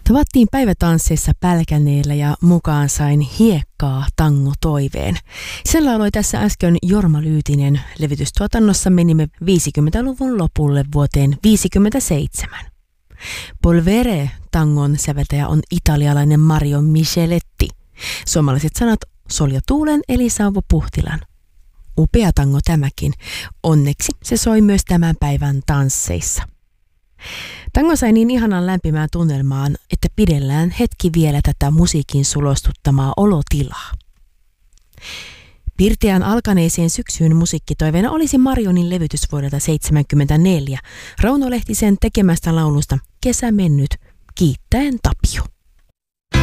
Tavattiin päivätansseissa Pälkäneellä ja mukaan sain Hiekkaa tango-toiveen. Sen lauloi tässä äsken Jorma Lyytinen. Levytystuotannossa menimme 50-luvun lopulle vuoteen 1957. Polvere tangon säveltäjä on italialainen Mario Micheletti. Suomalaiset sanat Solja Tuulen eli Sauvo Puhtilan. Upea tango tämäkin. Onneksi se soi myös tämän päivän tansseissa. Tango sai niin ihanan lämpimään tunnelmaan, että pidellään hetki vielä tätä musiikin sulostuttamaa olotilaa. Pirteän alkaneeseen syksyyn musiikkitoiveena olisi Marionin levytys vuodelta 1974, Rauno Lehtisen tekemästä laulusta Kesä mennyt, kiittäen Tapio.